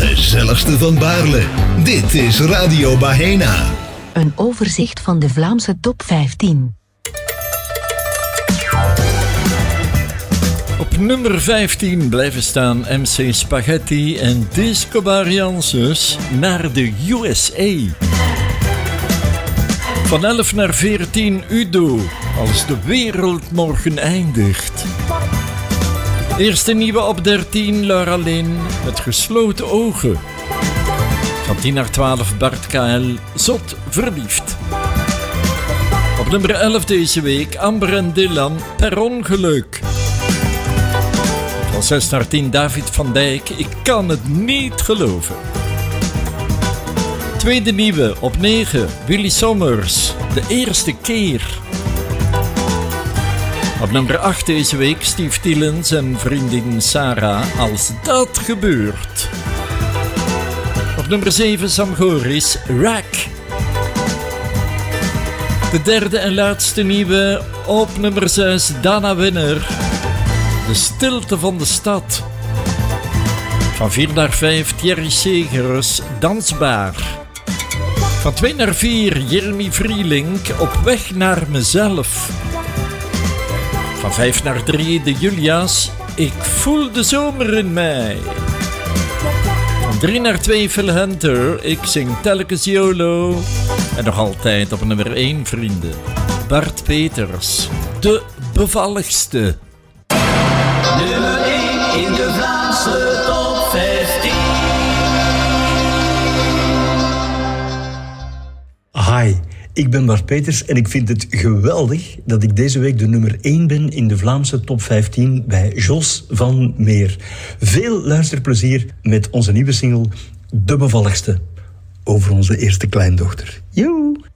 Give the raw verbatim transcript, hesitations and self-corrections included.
gezelligste van Baarle. Dit is Radio Bahena. Een overzicht van de Vlaamse top vijftien. Op nummer vijftien blijven staan M C Spaghetti en Disco Variances naar de U S A. Van elf naar veertien Udo, als de wereld morgen eindigt. Eerste nieuwe op dertien Laura Lynn met gesloten ogen. Van tien naar twaalf Bart K L, Zot verliefd. Op nummer elf deze week Amber en Dylan, Per ongeluk. Van zes naar tien David van Dijk, Ik kan het niet geloven. Tweede nieuwe op negen Willy Sommers, De eerste keer. Op nummer acht deze week Steve Tillens en vriendin Sarah, Als dat gebeurt. Op nummer zeven Sam Goris, Rack. De derde en laatste nieuwe op nummer zes Dana Winner, De stilte van de stad. Van vier naar vijf Thierry Segers, Dansbaar. Van twee naar vier Jeremy Vrielink, Op weg naar mezelf. Van vijf naar drie de Julia's, Ik voel de zomer in mij. Van drie naar twee Phil Hunter, Ik zing telkens YOLO. En nog altijd op nummer één vrienden, Bart Peters, De bevalligste. Nummer één in de Vlaamse top vijftien. Hi, ik ben Bart Peters en ik vind het geweldig dat ik deze week de nummer één ben in de Vlaamse top vijftien bij Jos van Meer. Veel luisterplezier met onze nieuwe single De bevalligste, over onze eerste kleindochter. Joe!